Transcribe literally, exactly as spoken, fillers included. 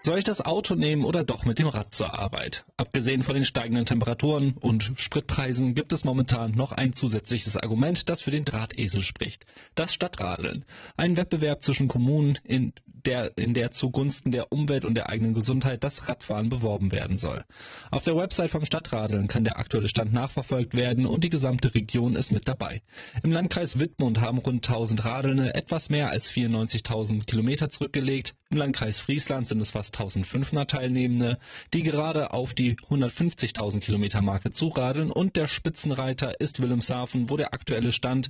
Soll ich das Auto nehmen oder doch mit dem Rad zur Arbeit? Abgesehen von den steigenden Temperaturen und Spritpreisen gibt es momentan noch ein zusätzliches Argument, das für den Drahtesel spricht: das Stadtradeln. Ein Wettbewerb zwischen Kommunen, in der, in der zugunsten der Umwelt und der eigenen Gesundheit das Radfahren beworben werden soll. Auf der Website vom Stadtradeln kann der aktuelle Stand nachverfolgt werden und die gesamte Region ist mit dabei. Im Landkreis Wittmund haben rund tausend Radelnde etwas mehr als vierundneunzigtausend Kilometer zurückgelegt. Im Landkreis Friesland sind es fast eintausendfünfhundert Teilnehmende, die gerade auf die hundertfünfzigtausend Kilometer Marke zuradeln, und der Spitzenreiter ist Wilhelmshaven, wo der aktuelle Stand